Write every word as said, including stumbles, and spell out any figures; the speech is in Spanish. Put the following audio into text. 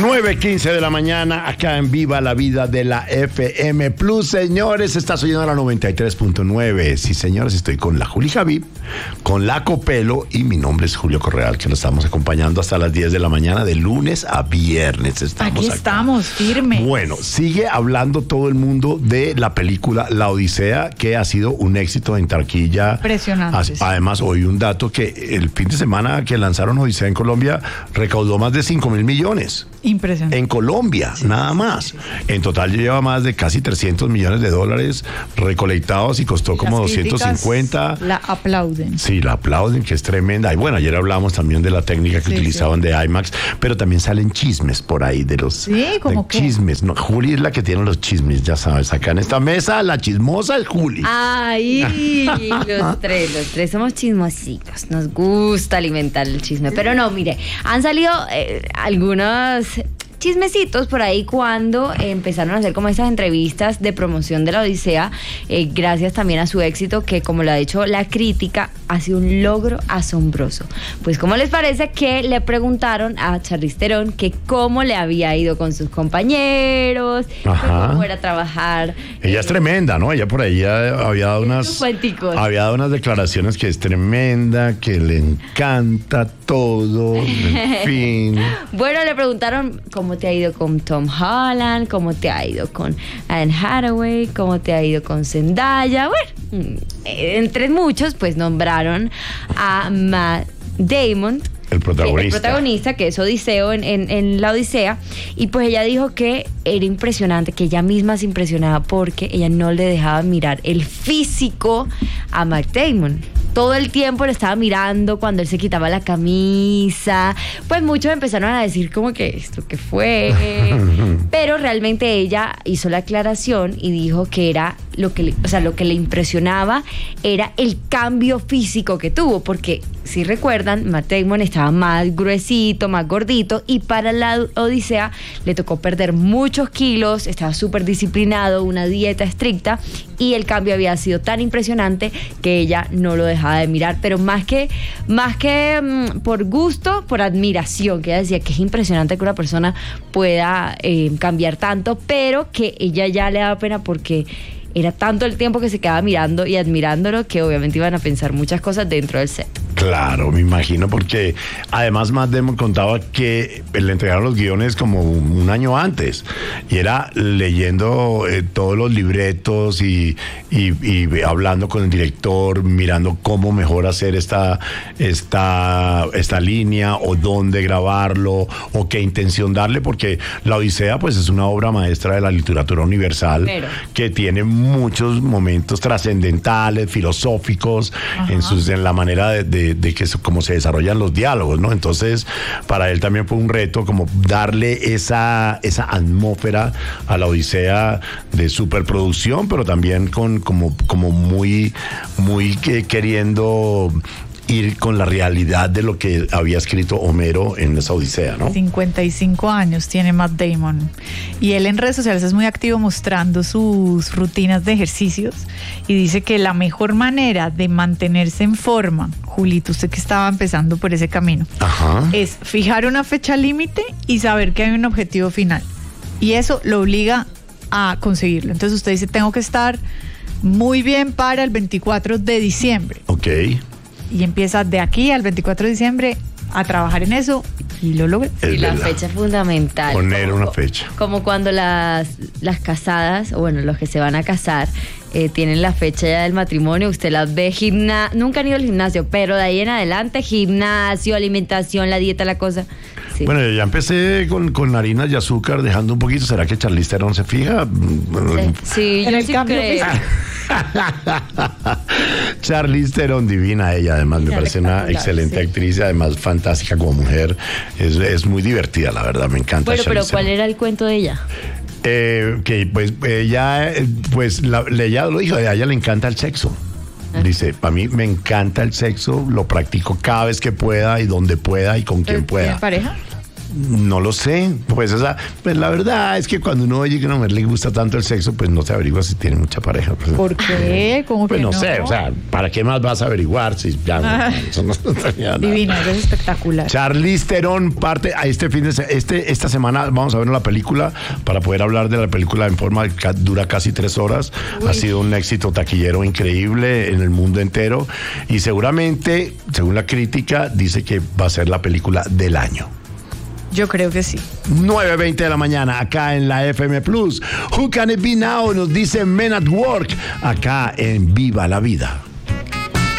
nueve quince de la mañana, acá en Viva la Vida de la F M Plus. Señores, estás oyendo a la noventa y tres punto nueve. Sí, señores, estoy con la Juli Javi, con la Copelo, y mi nombre es Julio Correal, que nos estamos acompañando hasta las diez de la mañana, de lunes a viernes. Estamos Aquí acá. estamos, firmes. Bueno, sigue hablando todo el mundo de la película La Odisea, que ha sido un éxito en taquilla. Impresionante. Además, hoy un dato que el fin de semana que lanzaron Odisea en Colombia recaudó más de cinco mil millones. Impresionante. En Colombia, sí, nada más. Sí, sí, sí. En total lleva más de casi trescientos millones de dólares recolectados y costó como Las doscientos cincuenta. La aplauden. Sí, la aplauden, que es tremenda. Y bueno, ayer hablamos también de la técnica que sí, utilizaban sí. de IMAX, pero también salen chismes por ahí de los sí, como que chismes. No, Juli es la que tiene los chismes, ya sabes. Acá en esta mesa la chismosa es Juli. Ay, los tres, los tres somos chismositos. Nos gusta alimentar el chisme. Pero no, mire, han salido eh, algunos chismecitos por ahí cuando eh, empezaron a hacer como esas entrevistas de promoción de la Odisea, eh, gracias también a su éxito, que como lo ha dicho la crítica, ha sido un logro asombroso. Pues ¿cómo les parece que le preguntaron a Charlize Theron que cómo le había ido con sus compañeros, cómo era trabajar? Ella eh, es tremenda, ¿no? Ella por ahí había dado unas había dado unas declaraciones que es tremenda, que le encanta todo, en fin. Bueno, le preguntaron cómo te ha ido con Tom Holland, cómo te ha ido con Anne Hathaway, cómo te ha ido con Zendaya. Bueno, entre muchos, pues nombraron a Matt Damon, el protagonista. El protagonista, que es Odiseo en, en, en la Odisea. Y pues ella dijo que era impresionante, que ella misma se impresionaba porque ella no le dejaba mirar el físico a Matt Damon. Todo el tiempo lo estaba mirando cuando él se quitaba la camisa. Pues muchos empezaron a decir como que esto que fue. Pero realmente ella hizo la aclaración y dijo que era lo que le, o sea, lo que le impresionaba era el cambio físico que tuvo, porque si recuerdan, Matt Damon estaba más gruesito, más gordito, y para la Odisea le tocó perder muchos kilos, estaba súper disciplinado, una dieta estricta, y el cambio había sido tan impresionante que ella no lo dejaba de mirar, pero más que, más que mmm, por gusto, por admiración, que ella decía que es impresionante que una persona pueda eh, cambiar tanto, pero que ella ya le daba pena porque era tanto el tiempo que se quedaba mirando y admirándolo que obviamente iban a pensar muchas cosas dentro del set. Claro, me imagino, porque además Matt Damon contaba que le entregaron los guiones como un año antes y era leyendo eh, todos los libretos y, y, y hablando con el director, mirando cómo mejor hacer esta, esta, esta línea o dónde grabarlo o qué intención darle, porque La Odisea pues es una obra maestra de la literatura universal. Pero que tiene muchos momentos trascendentales, filosóficos, en, sus, en la manera de, de, de que cómo se desarrollan los diálogos, ¿no? Entonces, para él también fue un reto como darle esa, esa atmósfera a La Odisea de superproducción, pero también con como, como muy, muy que, queriendo ir con la realidad de lo que había escrito Homero en esa Odisea, ¿no? cincuenta y cinco años tiene Matt Damon y él en redes sociales es muy activo mostrando sus rutinas de ejercicios y dice que la mejor manera de mantenerse en forma, Julito, usted que estaba empezando por ese camino, Ajá. es fijar una fecha límite y saber que hay un objetivo final, y eso lo obliga a conseguirlo. Entonces usted dice, tengo que estar muy bien para el veinticuatro de diciembre. Ok. Y empieza de aquí al veinticuatro de diciembre a trabajar en eso y lo logra. Y la fecha es fundamental. Poner una fecha. Como cuando las, las casadas, o bueno, los que se van a casar, eh, tienen la fecha ya del matrimonio, usted las ve gimna, nunca han ido al gimnasio, pero de ahí en adelante, gimnasio, alimentación, la dieta, la cosa. Sí. Bueno, yo ya empecé con, con harinas y azúcar, dejando un poquito. ¿Será que Charlize Theron se fija? Sí, en yo el sí cambio creo. Charlize Theron, divina ella, además me parece una excelente sí. actriz, además fantástica como mujer, es, es muy divertida, la verdad, me encanta. Bueno, Charlize pero ¿cuál Theron. era el cuento de ella? Eh, que pues ella, pues la, ella lo dijo, a ella le encanta el sexo. Dice, para mí me encanta el sexo, lo practico cada vez que pueda y donde pueda y con quien pueda. ¿Tiene pareja? No lo sé. Pues, o sea, pues la verdad es que cuando uno oye que a una mujer le gusta tanto el sexo, pues no se averigua si tiene mucha pareja. Pues, ¿Por qué? ¿Cómo pues que no, no? sé, o sea, ¿para qué más vas a averiguar si ya no, Ah. eso no tenía nada? Divina, eres espectacular. Charlize Theron parte a este fin de se- este esta semana vamos a ver la película para poder hablar de la película en forma que dura casi tres horas. Ha sido un éxito taquillero increíble en el mundo entero y seguramente, según la crítica, dice que va a ser la película del año. Yo creo que sí. nueve veinte de la mañana, acá en la F M Plus. Who Can It Be Now? Nos dice Men at Work, acá en Viva la Vida.